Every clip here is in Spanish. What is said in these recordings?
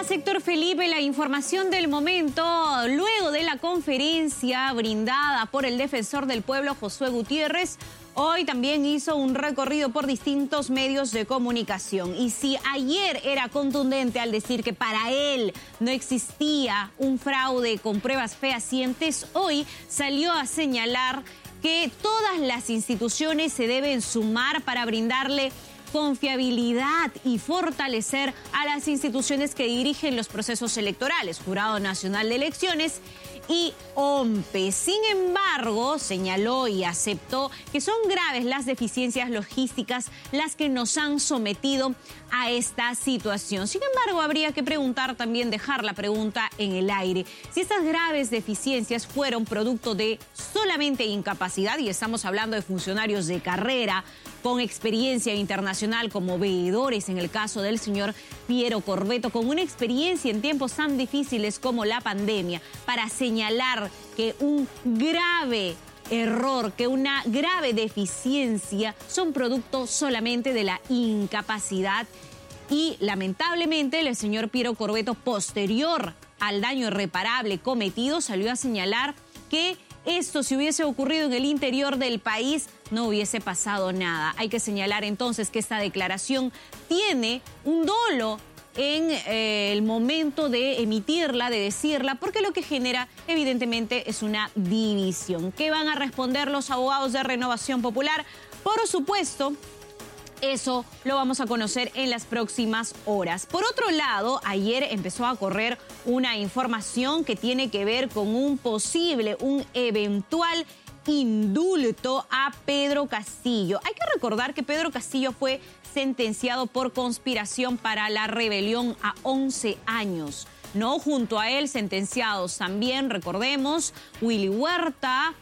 Gracias, Héctor Felipe. La información del momento, luego de la conferencia brindada por el defensor del pueblo, Josué Gutiérrez, hoy también hizo un recorrido por distintos medios de comunicación. Y si ayer era contundente al decir que para él no existía un fraude con pruebas fehacientes, hoy salió a señalar que todas las instituciones se deben sumar para brindarle confiabilidad y fortalecer a las instituciones que dirigen los procesos electorales, Jurado Nacional de Elecciones y OMPE. Sin embargo, señaló y aceptó que son graves las deficiencias logísticas las que nos han sometido a esta situación. Sin embargo, habría que preguntar también, dejar la pregunta en el aire, si estas graves deficiencias fueron producto de solamente incapacidad, y estamos hablando de funcionarios de carrera con experiencia internacional como veedores, en el caso del señor Piero Corvetto, con una experiencia en tiempos tan difíciles como la pandemia, para señalar que un grave error, que una grave deficiencia son producto solamente de la incapacidad. Y lamentablemente el señor Piero Corvetto, posterior al daño irreparable cometido, salió a señalar que esto, si hubiese ocurrido en el interior del país, no hubiese pasado nada. Hay que señalar entonces que esta declaración tiene un dolo en el momento de emitirla, de decirla, porque lo que genera evidentemente es una división. ¿Qué van a responder los abogados de Renovación Popular? Por supuesto, eso lo vamos a conocer en las próximas horas. Por otro lado, ayer empezó a correr una información que tiene que ver con un eventual indulto a Pedro Castillo. Hay que recordar que Pedro Castillo fue sentenciado por conspiración para la rebelión a 11 años. No, junto a él sentenciados también, recordemos, Willy Huerta,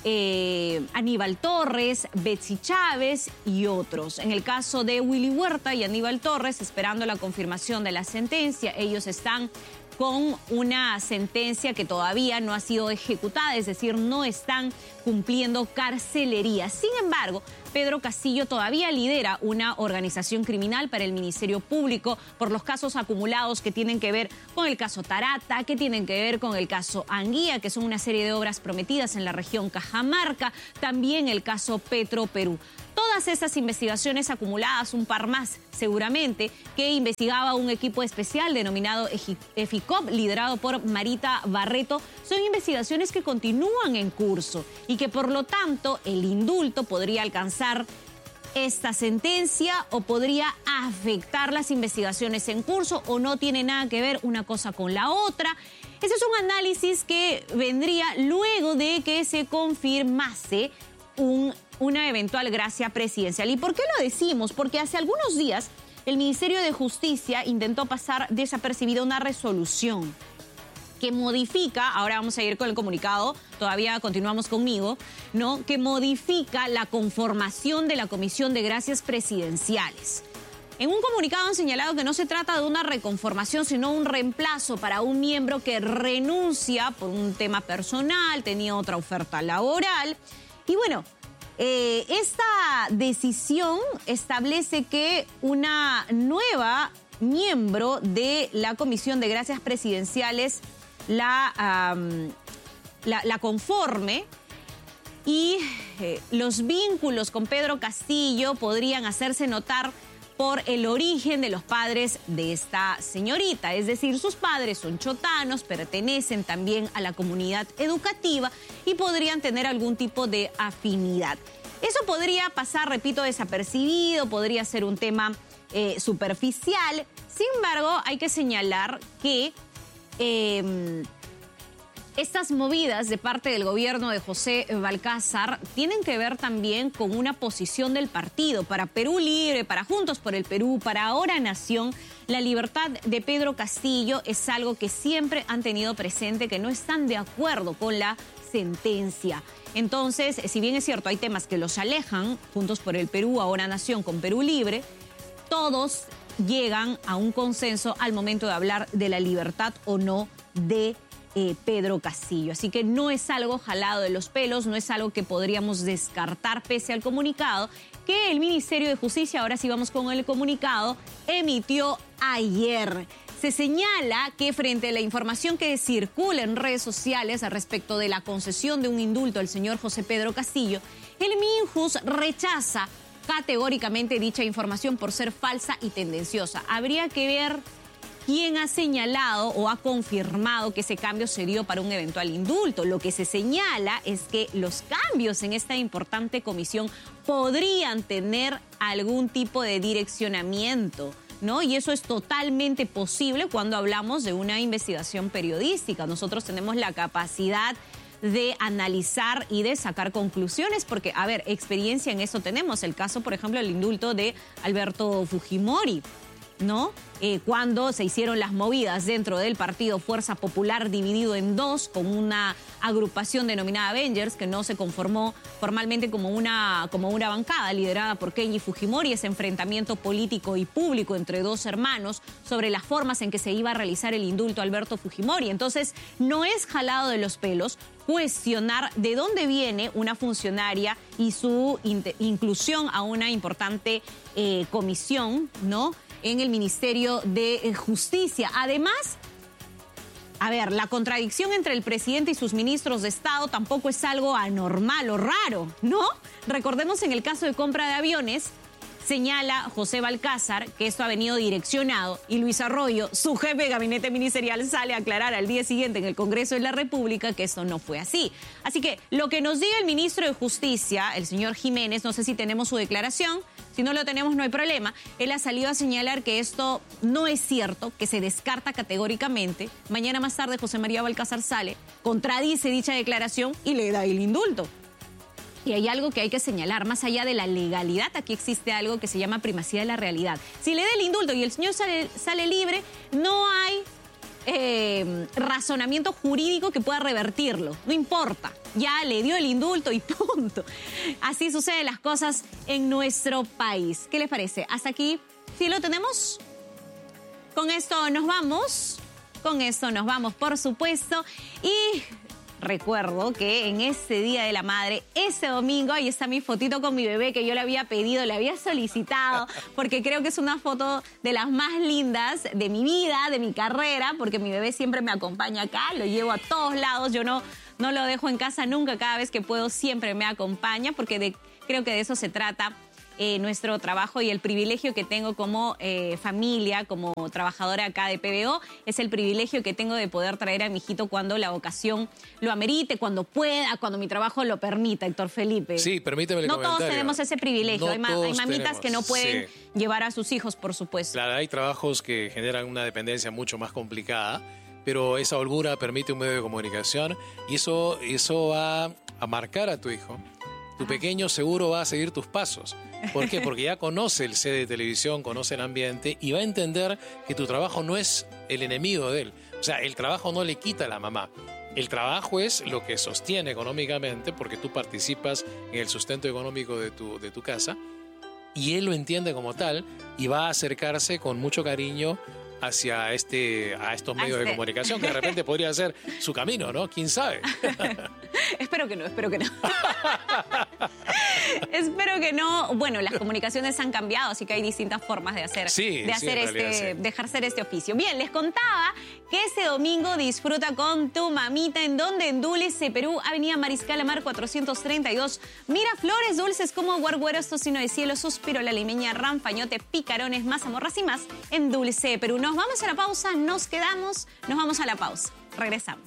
Aníbal Torres, Betsy Chávez y otros. En el caso de Willy Huerta y Aníbal Torres, esperando la confirmación de la sentencia, ellos están con una sentencia que todavía no ha sido ejecutada, es decir, no están cumpliendo carcelería. Sin embargo, Pedro Castillo todavía lidera una organización criminal para el Ministerio Público por los casos acumulados que tienen que ver con el caso Tarata, que tienen que ver con el caso Anguía, que son una serie de obras prometidas en la región Cajamarca, también el caso Petroperú. Todas esas investigaciones acumuladas, un par más seguramente, que investigaba un equipo especial denominado EFICOP, liderado por Marita Barreto, son investigaciones que continúan en curso y que por lo tanto el indulto podría alcanzar esta sentencia o podría afectar las investigaciones en curso, o no tiene nada que ver una cosa con la otra. Ese es un análisis que vendría luego de que se confirmase una eventual gracia presidencial. ¿Y por qué lo decimos? Porque hace algunos días el Ministerio de Justicia intentó pasar desapercibida una resolución que modifica, ahora vamos a ir con el comunicado, todavía continuamos conmigo, ¿no? Que modifica la conformación de la Comisión de Gracias Presidenciales. En un comunicado han señalado que no se trata de una reconformación, sino un reemplazo para un miembro que renuncia por un tema personal, tenía otra oferta laboral. Y bueno, esta decisión establece que una nueva miembro de la Comisión de Gracias Presidenciales la conforme, y los vínculos con Pedro Castillo podrían hacerse notar por el origen de los padres de esta señorita. Es decir, sus padres son chotanos, pertenecen también a la comunidad educativa y podrían tener algún tipo de afinidad. Eso podría pasar, repito, desapercibido, podría ser un tema superficial. Sin embargo, hay que señalar que estas movidas de parte del gobierno de José Valcázar tienen que ver también con una posición del partido. Para Perú Libre, para Juntos por el Perú, para Ahora Nación, la libertad de Pedro Castillo es algo que siempre han tenido presente, que no están de acuerdo con la sentencia. Entonces, si bien es cierto, hay temas que los alejan, Juntos por el Perú, Ahora Nación con Perú Libre, todos llegan a un consenso al momento de hablar de la libertad o no de Pedro Castillo. Así que no es algo jalado de los pelos, no es algo que podríamos descartar pese al comunicado que el Ministerio de Justicia, ahora sí vamos con el comunicado, emitió ayer. se señala que frente a la información que circula en redes sociales respecto de la concesión de un indulto al señor José Pedro Castillo, el Minjus rechaza categóricamente dicha información por ser falsa y tendenciosa. Habría que ver quién ha señalado o ha confirmado que ese cambio se dio para un eventual indulto. Lo que se señala es que los cambios en esta importante comisión podrían tener algún tipo de direccionamiento, ¿no? Y eso es totalmente posible cuando hablamos de una investigación periodística. Nosotros tenemos la capacidad de analizar y de sacar conclusiones, porque, a ver, experiencia en eso tenemos. El caso, por ejemplo, el indulto de Alberto Fujimori, ¿no? Cuando se hicieron las movidas dentro del partido Fuerza Popular dividido en dos, con una agrupación denominada Avengers, que no se conformó formalmente como una bancada liderada por Kenji Fujimori, ese enfrentamiento político y público entre dos hermanos sobre las formas en que se iba a realizar el indulto a Alberto Fujimori. Entonces, no es jalado de los pelos cuestionar de dónde viene una funcionaria y su inclusión a una importante comisión, ¿no?, en el Ministerio de Justicia. Además, a ver, la contradicción entre el presidente y sus ministros de Estado tampoco es algo anormal o raro, ¿no? Recordemos en el caso de compra de aviones, señala José Balcázar que esto ha venido direccionado y Luis Arroyo, su jefe de gabinete ministerial, sale a aclarar al día siguiente en el Congreso de la República que esto no fue así. Así que lo que nos diga el ministro de Justicia, el señor Jiménez, no sé si tenemos su declaración, si no lo tenemos no hay problema, él ha salido a señalar que esto no es cierto, que se descarta categóricamente. Mañana más tarde José María Balcázar sale, contradice dicha declaración y le da el indulto. Y hay algo que hay que señalar, más allá de la legalidad, aquí existe algo que se llama primacía de la realidad. Si le da el indulto y el señor sale libre, no hay razonamiento jurídico que pueda revertirlo, no importa, ya le dio el indulto y punto. Así suceden las cosas en nuestro país. ¿Qué les parece? Hasta aquí, ¿sí lo tenemos? Con esto nos vamos, por supuesto, y recuerdo que en ese Día de la Madre, ese domingo, ahí está mi fotito con mi bebé que yo le había pedido, le había solicitado, porque creo que es una foto de las más lindas de mi vida, de mi carrera, porque mi bebé siempre me acompaña acá, lo llevo a todos lados, yo no lo dejo en casa nunca, cada vez que puedo siempre me acompaña, porque creo que de eso se trata nuestro trabajo y el privilegio que tengo como familia, como trabajadora acá de PBO, es el privilegio que tengo de poder traer a mi hijito cuando la ocasión lo amerite, cuando pueda, cuando mi trabajo lo permita, Héctor Felipe. Sí, permíteme el comentario. No todos tenemos ese privilegio, No hay mamitas tenemos, que no pueden llevar a sus hijos, por supuesto. Claro, hay trabajos que generan una dependencia mucho más complicada, pero esa holgura permite un medio de comunicación y eso va a marcar a tu hijo. Tu pequeño seguro va a seguir tus pasos. ¿Por qué? Porque ya conoce el set de televisión, conoce el ambiente y va a entender que tu trabajo no es el enemigo de él. O sea, el trabajo no le quita a la mamá. El trabajo es lo que sostiene económicamente porque tú participas en el sustento económico de tu casa y él lo entiende como tal y va a acercarse con mucho cariño hacia estos medios de comunicación, que de repente podría ser su camino, ¿no? ¿Quién sabe? Espero que no. Espero que no. Bueno, las comunicaciones han cambiado, así que hay distintas formas de ejercer este oficio. Bien, les contaba que este domingo disfruta con tu mamita. ¿En dónde? En Dulce, Perú, Avenida Mariscal Amar 432. Miraflores, dulces como guargueros, tocino de cielo, suspiro, la limeña, ranfañote, picarones, mazamorras y más en Dulce, Perú. Nos vamos a la pausa, nos vamos a la pausa. Regresamos.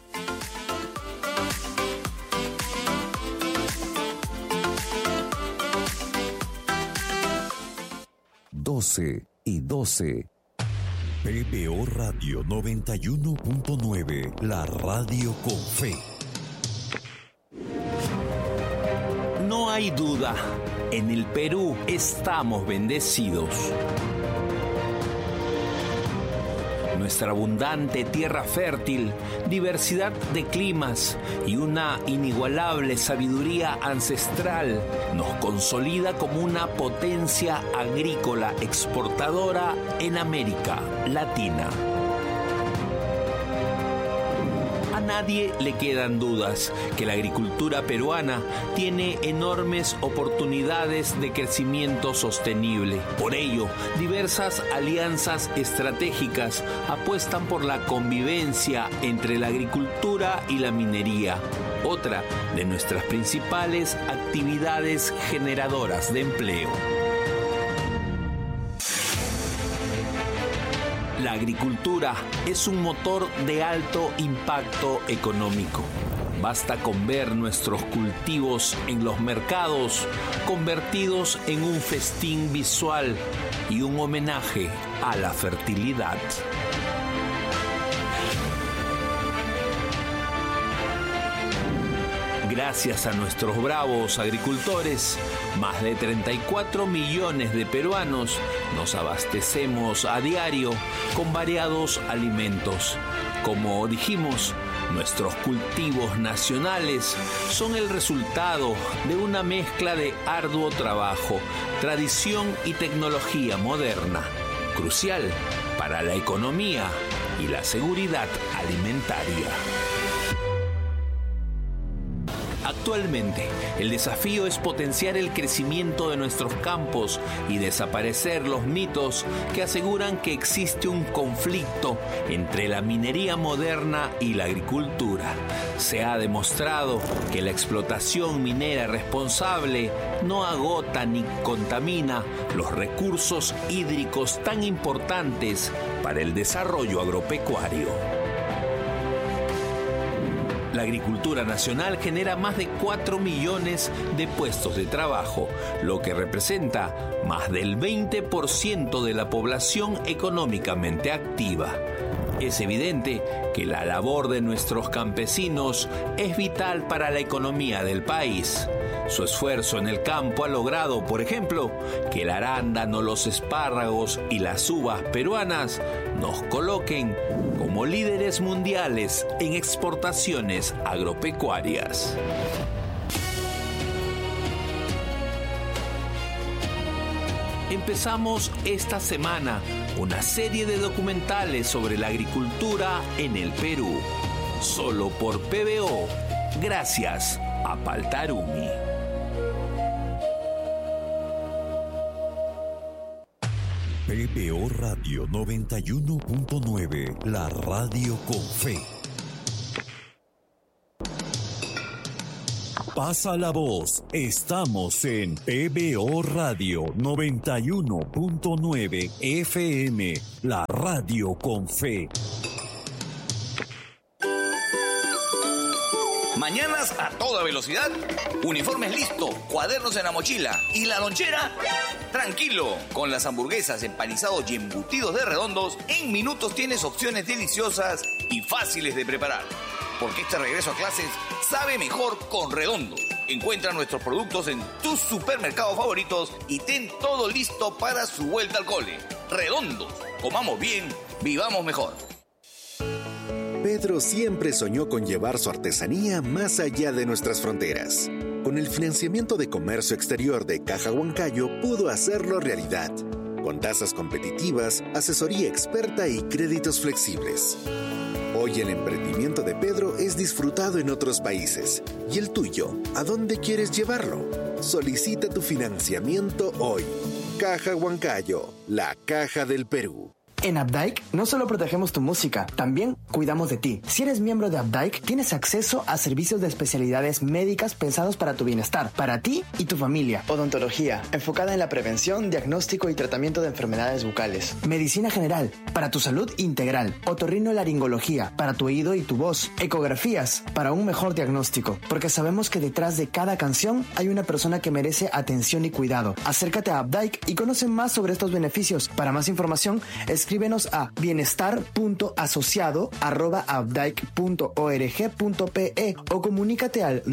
Doce y 12. PBO Radio 91.9, la radio con fe. No hay duda, en el Perú estamos bendecidos. Nuestra abundante tierra fértil, diversidad de climas y una inigualable sabiduría ancestral nos consolida como una potencia agrícola exportadora en América Latina. nadie le quedan dudas que la agricultura peruana tiene enormes oportunidades de crecimiento sostenible. Por ello, diversas alianzas estratégicas apuestan por la convivencia entre la agricultura y la minería, otra de nuestras principales actividades generadoras de empleo. La agricultura es un motor de alto impacto económico. Basta con ver nuestros cultivos en los mercados convertidos en un festín visual y un homenaje a la fertilidad. Gracias a nuestros bravos agricultores, más de 34 millones de peruanos nos abastecemos a diario con variados alimentos. Como dijimos, nuestros cultivos nacionales son el resultado de una mezcla de arduo trabajo, tradición y tecnología moderna, crucial para la economía y la seguridad alimentaria. Actualmente, el desafío es potenciar el crecimiento de nuestros campos y desaparecer los mitos que aseguran que existe un conflicto entre la minería moderna y la agricultura. Se ha demostrado que la explotación minera responsable no agota ni contamina los recursos hídricos tan importantes para el desarrollo agropecuario. La agricultura nacional genera más de 4 millones de puestos de trabajo, lo que representa más del 20% de la población económicamente activa. Es evidente que la labor de nuestros campesinos es vital para la economía del país. Su esfuerzo en el campo ha logrado, por ejemplo, que el arándano, los espárragos y las uvas peruanas nos coloquen como líderes mundiales en exportaciones agropecuarias. Empezamos esta semana una serie de documentales sobre la agricultura en el Perú, solo por PBO, gracias a Paltarumi. PBO Radio 91.9, la radio con fe. Pasa la voz, estamos en PBO Radio 91.9 FM, la radio con fe. Mañanas a toda velocidad, uniformes listo, cuadernos en la mochila y la lonchera, tranquilo. Con las hamburguesas, empanizados y embutidos de Redondos, en minutos tienes opciones deliciosas y fáciles de preparar. Porque este regreso a clases sabe mejor con Redondos. Encuentra nuestros productos en tus supermercados favoritos y ten todo listo para su vuelta al cole. Redondos, comamos bien, vivamos mejor. Pedro siempre soñó con llevar su artesanía más allá de nuestras fronteras. Con el financiamiento de comercio exterior de Caja Huancayo pudo hacerlo realidad. Con tasas competitivas, asesoría experta y créditos flexibles. Hoy el emprendimiento de Pedro es disfrutado en otros países. ¿Y el tuyo? ¿A dónde quieres llevarlo? Solicita tu financiamiento hoy. Caja Huancayo, la caja del Perú. En Updike no solo protegemos tu música, también cuidamos de ti. Si eres miembro de Updike, tienes acceso a servicios de especialidades médicas pensados para tu bienestar, para ti y tu familia. Odontología, enfocada en la prevención, diagnóstico y tratamiento de enfermedades bucales. Medicina general, para tu salud integral. Otorrinolaringología, para tu oído y tu voz. Ecografías, para un mejor diagnóstico. Porque sabemos que detrás de cada canción hay una persona que merece atención y cuidado. Acércate a Updike y conoce más sobre estos beneficios. Para más información, escríbenos a bienestar.asociado@updike.org.pe o comunícate al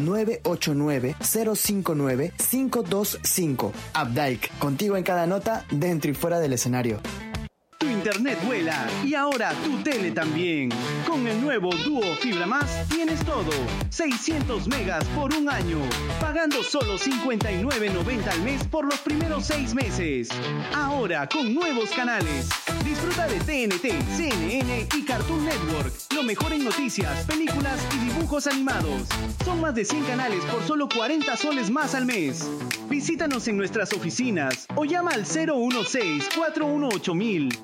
989-059-525. Updike, contigo en cada nota, dentro y fuera del escenario. Tu internet vuela y ahora tu tele también. Con el nuevo Duo Fibra Más tienes todo. 600 megas por un año, pagando solo $59.90 al mes por los primeros 6 meses. Ahora con nuevos canales. Disfruta de TNT, CNN y Cartoon Network. Lo mejor en noticias, películas y dibujos animados. Son más de 100 canales por solo 40 soles más al mes. Visítanos en nuestras oficinas o llama al 016-418-000.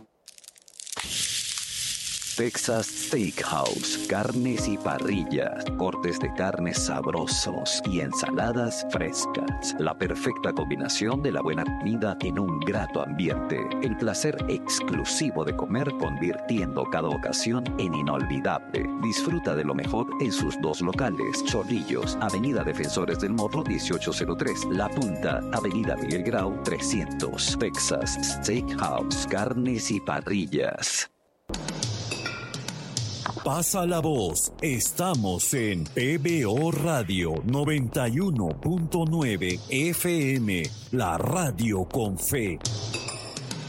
Texas Steakhouse, carnes y parrillas, cortes de carnes sabrosos y ensaladas frescas. La perfecta combinación de la buena comida en un grato ambiente. El placer exclusivo de comer convirtiendo cada ocasión en inolvidable. Disfruta de lo mejor en sus dos locales. Chorrillos, Avenida Defensores del Morro 1803. La Punta, Avenida Miguel Grau 300. Texas Steakhouse, carnes y parrillas. Pasa la voz. Estamos en PBO Radio 91.9 FM, la radio con fe.